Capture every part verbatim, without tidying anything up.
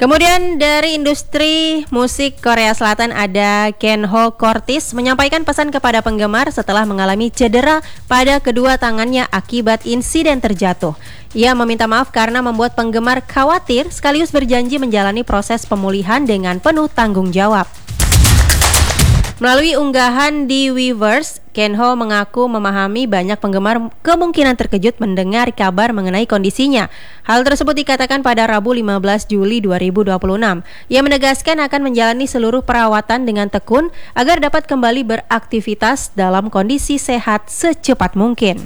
Kemudian dari industri musik Korea Selatan ada Kenho Curtis menyampaikan pesan kepada penggemar setelah mengalami cedera pada kedua tangannya akibat insiden terjatuh. Ia meminta maaf karena membuat penggemar khawatir sekaligus berjanji menjalani proses pemulihan dengan penuh tanggung jawab. Melalui unggahan di Weverse, Kenho mengaku memahami banyak penggemar kemungkinan terkejut mendengar kabar mengenai kondisinya. Hal tersebut dikatakan pada Rabu lima belas Juli dua ribu dua puluh enam. Ia menegaskan akan menjalani seluruh perawatan dengan tekun agar dapat kembali beraktivitas dalam kondisi sehat secepat mungkin.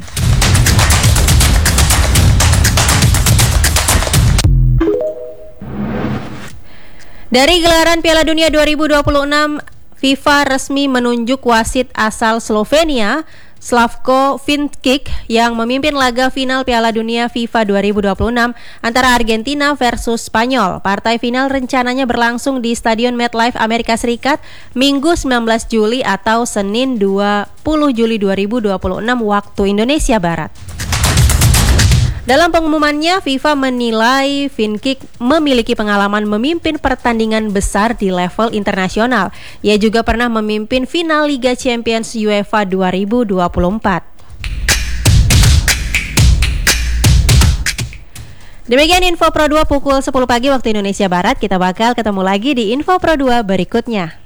Dari gelaran Piala Dunia dua ribu dua puluh enam, FIFA resmi menunjuk wasit asal Slovenia, Slavko Vinčić, yang memimpin laga final Piala Dunia FIFA dua ribu dua puluh enam antara Argentina versus Spanyol. Partai final rencananya berlangsung di Stadion MetLife Amerika Serikat Minggu sembilan belas Juli atau Senin dua puluh Juli dua ribu dua puluh enam waktu Indonesia Barat. Dalam pengumumannya, FIFA menilai Vinčić memiliki pengalaman memimpin pertandingan besar di level internasional. Ia juga pernah memimpin final Liga Champions UEFA dua ribu dua puluh empat. Demikian Info Pro dua pukul sepuluh pagi waktu Indonesia Barat. Kita bakal ketemu lagi di Info Pro dua berikutnya.